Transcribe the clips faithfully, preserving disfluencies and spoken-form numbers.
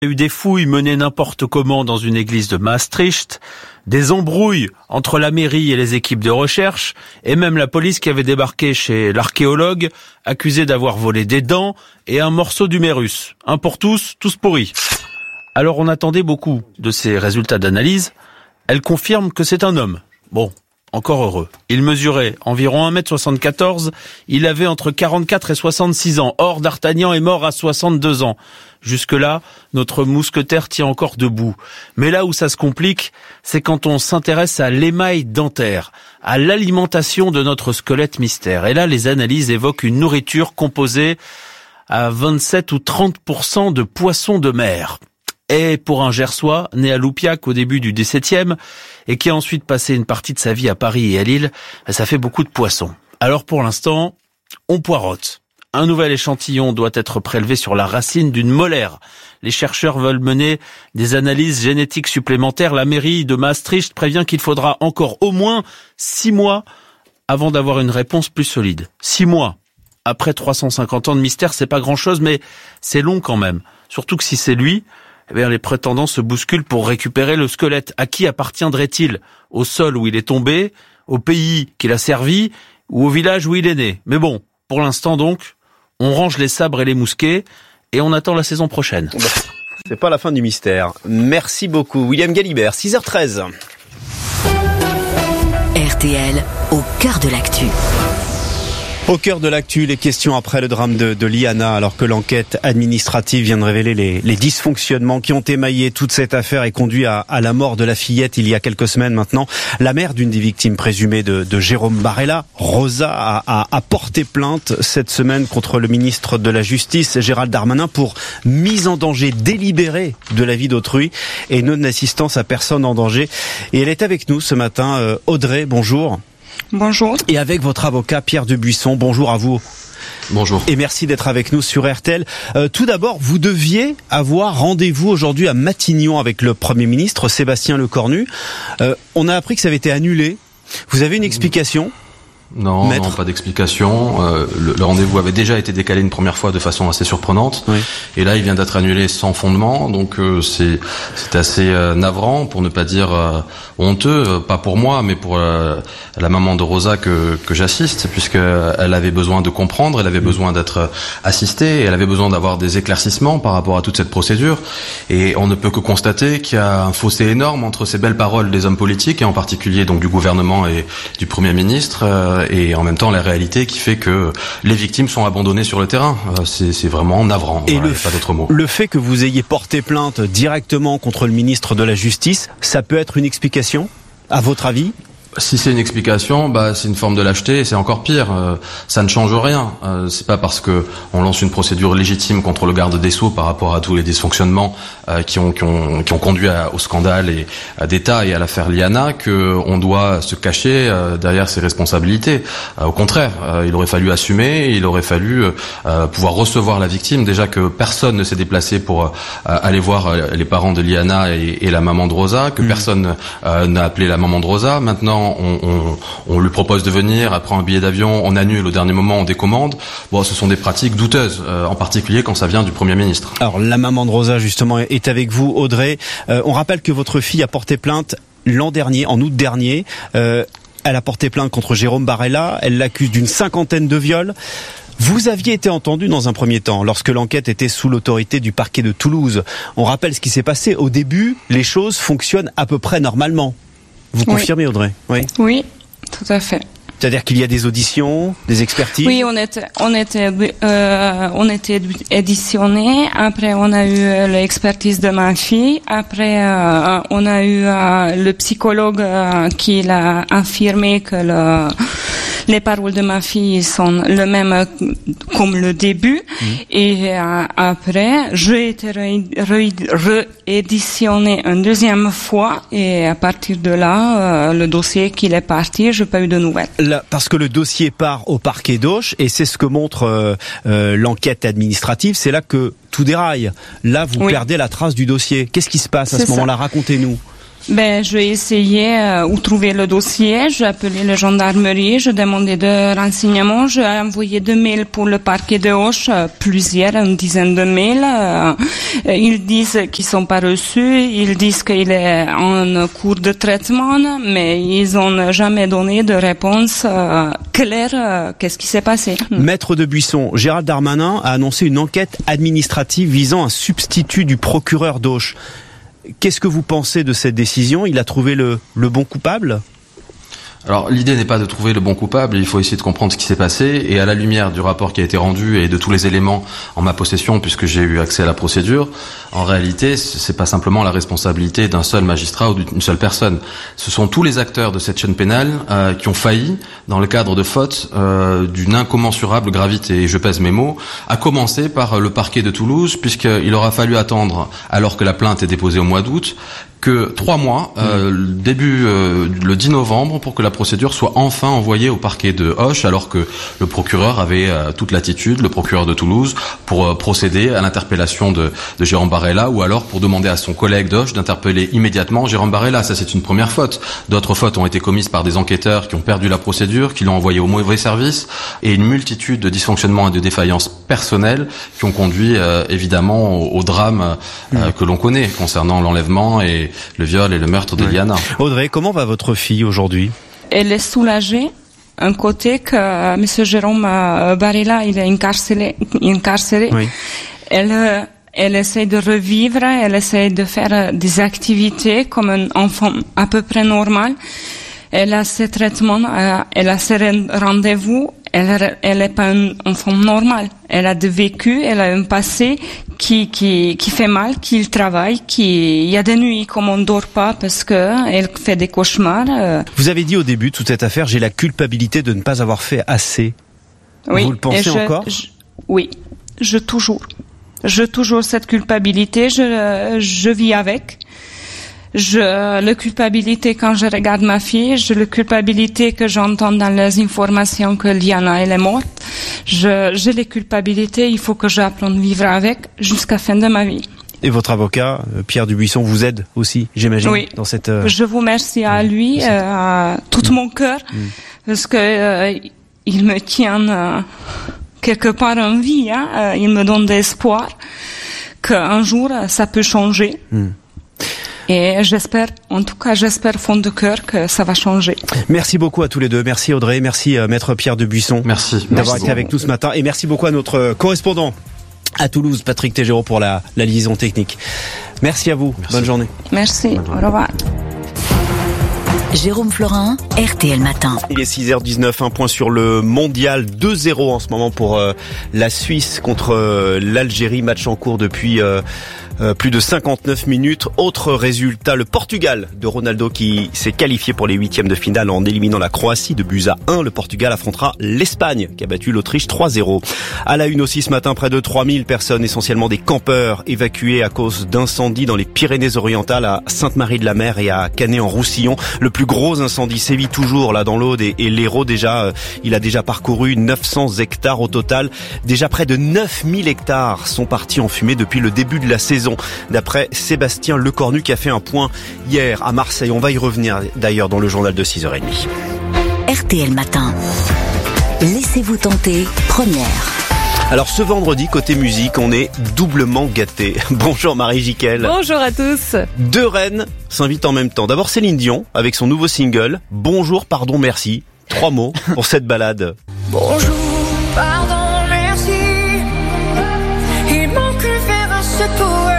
Il y a eu des fouilles menées n'importe comment dans une église de Maastricht, des embrouilles entre la mairie et les équipes de recherche, et même la police qui avait débarqué chez l'archéologue, accusé d'avoir volé des dents et un morceau d'humérus. Un pour tous, tous pourris. Alors on attendait beaucoup de ces résultats d'analyse. Elle confirme que c'est un homme. Bon, encore heureux. Il mesurait environ un mètre soixante-quatorze, il avait entre quarante-quatre et soixante-six ans. Or, D'Artagnan est mort à soixante-deux ans. Jusque-là, notre mousquetaire tient encore debout. Mais là où ça se complique, c'est quand on s'intéresse à l'émail dentaire, à l'alimentation de notre squelette mystère. Et là, les analyses évoquent une nourriture composée à vingt-sept ou trente pour cent de poissons de mer. Et pour un Gersois, né à Loupiac au début du dix-septième, et qui a ensuite passé une partie de sa vie à Paris et à Lille, ça fait beaucoup de poissons. Alors pour l'instant, on poireaute. Un nouvel échantillon doit être prélevé sur la racine d'une molaire. Les chercheurs veulent mener des analyses génétiques supplémentaires. La mairie de Maastricht prévient qu'il faudra encore au moins six mois avant d'avoir une réponse plus solide. Six mois. Après trois cent cinquante ans de mystère, c'est pas grand-chose, mais c'est long quand même. Surtout que si c'est lui, eh bien, les prétendants se bousculent pour récupérer le squelette. À qui appartiendrait-il? Au sol où il est tombé, au pays qu'il a servi, ou au village où il est né? Mais bon, pour l'instant donc, on range les sabres et les mousquets, et on attend la saison prochaine. C'est pas la fin du mystère. Merci beaucoup. William Galibert, six heures treize. R T L, au cœur de l'actu. Au cœur de l'actu, les questions après le drame de, de Liana, alors que l'enquête administrative vient de révéler les, les dysfonctionnements qui ont émaillé toute cette affaire et conduit à, à la mort de la fillette il y a quelques semaines maintenant. La mère d'une des victimes présumées de, de Jérôme Barella, Rosa, a, a, a porté plainte cette semaine contre le ministre de la Justice, Gérald Darmanin, pour mise en danger délibérée de la vie d'autrui et non-assistance à personne en danger. Et elle est avec nous ce matin. Euh, Audrey, bonjour. Bonjour. Et avec votre avocat Pierre Debuisson, bonjour à vous. Bonjour. Et merci d'être avec nous sur R T L. Euh, tout d'abord, vous deviez avoir rendez-vous aujourd'hui à Matignon avec le Premier ministre Sébastien Lecornu. Euh, on a appris que ça avait été annulé. Vous avez une explication ? Non, Maître. non, pas d'explication. Euh, le, le rendez-vous avait déjà été décalé une première fois de façon assez surprenante, oui. Et là il vient d'être annulé sans fondement, donc euh, c'est c'est assez euh, navrant, pour ne pas dire euh, honteux, euh, pas pour moi, mais pour euh, la maman de Rosa que que j'assiste, puisque elle avait besoin de comprendre, elle avait besoin d'être assistée, elle avait besoin d'avoir des éclaircissements par rapport à toute cette procédure, et on ne peut que constater qu'il y a un fossé énorme entre ces belles paroles des hommes politiques, et en particulier donc du gouvernement et du Premier ministre. Euh, et en même temps la réalité qui fait que les victimes sont abandonnées sur le terrain. C'est, c'est vraiment navrant. Et voilà, le, pas d'autre mot. Le fait que vous ayez porté plainte directement contre le ministre de la Justice, ça peut être une explication, à votre avis ? Si c'est une explication, bah c'est une forme de lâcheté, et c'est encore pire. Euh, ça ne change rien. Euh, c'est pas parce que on lance une procédure légitime contre le garde des Sceaux par rapport à tous les dysfonctionnements euh, qui ont qui ont qui ont conduit à, au scandale et à d'État et à l'affaire Liana que on doit se cacher euh, derrière ses responsabilités. Euh, au contraire, euh, il aurait fallu assumer, il aurait fallu euh, pouvoir recevoir la victime. Déjà que personne ne s'est déplacé pour euh, aller voir euh, les parents de Liana et, et la maman de Rosa, que mmh. personne euh, n'a appelé la maman de Rosa. Maintenant On, on, on lui propose de venir, après un billet d'avion, on annule au dernier moment, on décommande. Bon, ce sont des pratiques douteuses, euh, en particulier quand ça vient du Premier ministre. Alors, la maman de Rosa, justement, est avec vous, Audrey. Euh, on rappelle que votre fille a porté plainte l'an dernier, en août dernier. Euh, elle a porté plainte contre Jérôme Barella. Elle l'accuse d'une cinquantaine de viols. Vous aviez été entendu dans un premier temps, lorsque l'enquête était sous l'autorité du parquet de Toulouse. On rappelle ce qui s'est passé. Au début, les choses fonctionnent à peu près normalement. Vous oui. confirmez, Audrey ? Oui. Oui, tout à fait. C'est-à-dire qu'il y a des auditions, des expertises ? Oui, on était, on était, euh, on était éditionné. Après, on a eu l'expertise de ma fille. Après, euh, on a eu euh, le psychologue euh, qui a affirmé que le, les paroles de ma fille sont le même comme le début. Mmh. Et euh, après, j'ai été rééditionné une deuxième fois. Et à partir de là, euh, le dossier qu'il est parti, j'ai pas eu de nouvelles. Là, parce que le dossier part au parquet d'Auch, et c'est ce que montre euh, euh, l'enquête administrative, c'est là que tout déraille. Là, vous oui. perdez la trace du dossier. Qu'est-ce qui se passe à c'est ce moment-là ? Racontez-nous. Ben, j'ai essayé euh, où trouver le dossier, j'ai appelé la gendarmerie, j'ai demandé des renseignements, j'ai envoyé des mails pour le parquet de Auch, euh, plusieurs, une dizaine de mails. Euh, ils disent qu'ils sont pas reçus, ils disent qu'il est en cours de traitement, mais ils ont jamais donné de réponse euh, claire. Euh, qu'est-ce qui s'est passé? Maître de Buisson, Gérald Darmanin a annoncé une enquête administrative visant un substitut du procureur d'Auch. Qu'est-ce que vous pensez de cette décision? Il a trouvé le, le bon coupable? Alors l'idée n'est pas de trouver le bon coupable, il faut essayer de comprendre ce qui s'est passé, et à la lumière du rapport qui a été rendu et de tous les éléments en ma possession, puisque j'ai eu accès à la procédure, en réalité c'est pas simplement la responsabilité d'un seul magistrat ou d'une seule personne. Ce sont tous les acteurs de cette chaîne pénale euh, qui ont failli dans le cadre de fautes euh, d'une incommensurable gravité, et je pèse mes mots, à commencer par le parquet de Toulouse, puisqu'il aura fallu attendre, alors que la plainte est déposée au mois d'août, que trois mois, euh, début euh, le dix novembre, pour que la procédure soit enfin envoyée au parquet de Auch, alors que le procureur avait euh, toute latitude, le procureur de Toulouse, pour euh, procéder à l'interpellation de, de Jérôme Barella, ou alors pour demander à son collègue d'Auch d'interpeller immédiatement Jérôme Barella. Ça, c'est une première faute. D'autres fautes ont été commises par des enquêteurs qui ont perdu la procédure, qui l'ont envoyé au mauvais service, et une multitude de dysfonctionnements et de défaillances personnelles qui ont conduit euh, évidemment au, au drame euh, mmh. que l'on connaît concernant l'enlèvement et le viol et le meurtre de oui. Liana. Audrey, comment va votre fille aujourd'hui? Elle est soulagée. Un côté que euh, M. Jérôme euh, Barella, il est incarcéré. incarcéré. Oui. Elle, euh, elle essaie de revivre, elle essaie de faire euh, des activités comme un enfant à peu près normal. Elle a ses traitements, euh, elle a ses rendez-vous. Elle, elle est pas un enfant normal. Elle a de vécu, elle a un passé qui, qui, qui fait mal, qui travaille, qui, il y a des nuits comme on dort pas parce que elle fait des cauchemars. Vous avez dit au début de toute cette affaire, j'ai la culpabilité de ne pas avoir fait assez. Oui. Vous le pensez je, encore? je, Oui. Je toujours. Je toujours cette culpabilité, je, je vis avec. Je, la culpabilité quand je regarde ma fille, je la culpabilité que j'entends dans les informations que Liana elle est morte. Je, j'ai les culpabilités, il faut que j'apprenne à vivre avec jusqu'à la fin de ma vie. Et votre avocat, Pierre Dubuisson, vous aide aussi, j'imagine, oui. dans cette. Euh... Je vous remercie à lui, euh, à tout mmh. mon cœur, mmh. parce que euh, il me tient euh, quelque part en vie. Hein, euh, il me donne de l'espoir qu'un jour ça peut changer. Mmh. Et j'espère, en tout cas, j'espère fond de cœur que ça va changer. Merci beaucoup à tous les deux. Merci Audrey, merci euh, Maître Pierre Dubuisson. Merci. D'avoir merci. été avec nous ce matin. Et merci beaucoup à notre correspondant à Toulouse, Patrick Tégéraud, pour la, la liaison technique. Merci à vous. Merci. Bonne journée. Merci. Bonne journée. Au revoir. Jérôme Florin, R T L Matin. Il est six heures dix-neuf, un point sur le mondial, deux zéro en ce moment pour euh, la Suisse contre euh, l'Algérie, match en cours depuis euh, euh, plus de cinquante-neuf minutes. Autre résultat, le Portugal de Ronaldo qui s'est qualifié pour les huitièmes de finale en éliminant la Croatie de buts à un. Le Portugal affrontera l'Espagne qui a battu l'Autriche trois zéro. À la une aussi ce matin, près de trois mille personnes, essentiellement des campeurs, évacués à cause d'incendies dans les Pyrénées-Orientales, à Sainte-Marie-de-la-Mer et à Canet-en-Roussillon. Le plus gros incendie sévit toujours là dans l'Aude et, et l'Hérault. Déjà, euh, il a déjà parcouru neuf cents hectares au total. Déjà près de neuf mille hectares sont partis en fumée depuis le début de la saison. D'après Sébastien Lecornu qui a fait un point hier à Marseille. On va y revenir d'ailleurs dans le journal de six heures trente. R T L Matin. Laissez-vous tenter, première. Alors ce vendredi, côté musique, on est doublement gâtés. Bonjour Marie Jiquel. Bonjour à tous. Deux reines s'invitent en même temps. D'abord Céline Dion avec son nouveau single « Bonjour, pardon, merci ». Trois mots pour cette balade. Bonjour, pardon, merci. Il manque le fer à ce poème.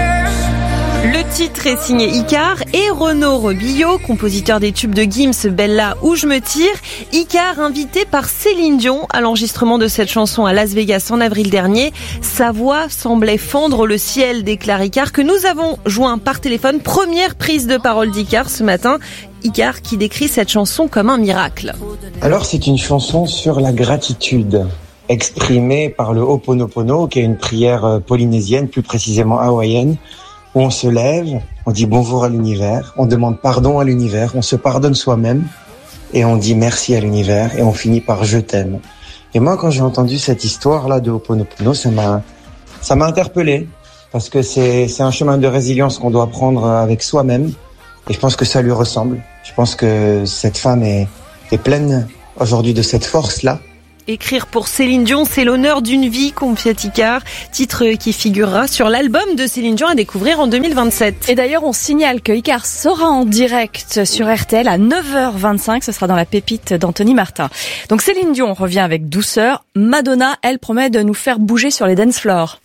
Le titre est signé Icare et Renaud Robillot, compositeur des tubes de Gims, Bella ou Je me tire. Icare invité par Céline Dion à l'enregistrement de cette chanson à Las Vegas en avril dernier. Sa voix semblait fendre le ciel, déclare Icare, que nous avons joint par téléphone. Première prise de parole d'Icare ce matin. Icare qui décrit cette chanson comme un miracle. Alors c'est une chanson sur la gratitude, exprimée par le Ho'oponopono, qui est une prière polynésienne, plus précisément hawaïenne, où on se lève, on dit bonjour à l'univers, on demande pardon à l'univers, on se pardonne soi-même, et on dit merci à l'univers, et on finit par je t'aime. Et moi, quand j'ai entendu cette histoire-là de Ho'oponopono, ça m'a, ça m'a interpellé, parce que c'est, c'est un chemin de résilience qu'on doit prendre avec soi-même, Et je pense que ça lui ressemble. Je pense que cette femme est, est pleine aujourd'hui de cette force-là. Écrire pour Céline Dion, c'est l'honneur d'une vie, confie Icare, titre qui figurera sur l'album de Céline Dion à découvrir en deux mille vingt-sept. Et d'ailleurs, on signale que Icare sera en direct sur R T L à neuf heures vingt-cinq, ce sera dans la pépite d'Anthony Martin. Donc Céline Dion revient avec douceur, Madonna, elle promet de nous faire bouger sur les dance floors.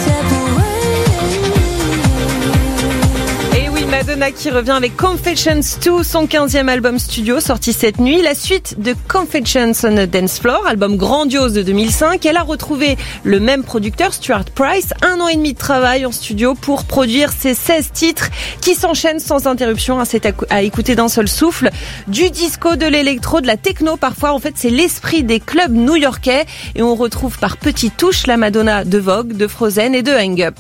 Madonna qui revient avec Confessions deux, son quinzième album studio sorti cette nuit. La suite de Confessions on a Dance Floor, album grandiose de deux mille cinq. Elle a retrouvé le même producteur, Stuart Price. Un an et demi de travail en studio pour produire ces seize titres qui s'enchaînent sans interruption. C'est à écouter d'un seul souffle. Du disco, de l'électro, de la techno parfois. En fait, c'est l'esprit des clubs new-yorkais. Et on retrouve par petites touches la Madonna de Vogue, de Frozen et de Hang Up.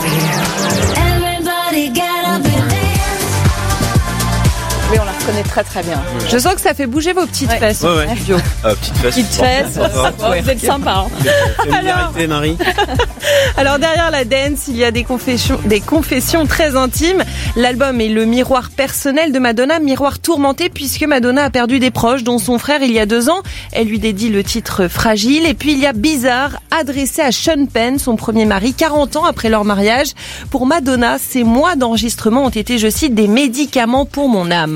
Oui, on la reconnaît très très bien. Je sens que ça fait bouger vos petites ouais. fesses. Ouais, ouais. Ah, petites fesses. Petites fesses. Ouais, vous êtes sympa. Hein. Alors, Marie. Alors derrière la dance, il y a des confessions, des confessions très intimes. L'album est le miroir personnel de Madonna, miroir tourmenté puisque Madonna a perdu des proches, dont son frère il y a deux ans. Elle lui dédie le titre Fragile. Et puis il y a Bizarre, adressé à Sean Penn, son premier mari, quarante ans après leur mariage. Pour Madonna, ces mois d'enregistrement ont été, je cite, des médicaments pour mon âme.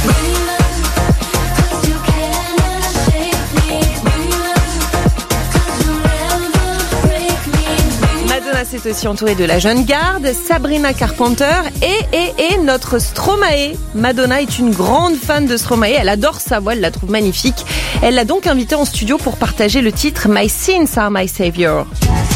Madonna s'est aussi entourée de la jeune garde, Sabrina Carpenter et, et, et notre Stromae. Madonna est une grande fan de Stromae, elle adore sa voix, elle la trouve magnifique. Elle l'a donc invitée en studio pour partager le titre My Sins Are My Savior.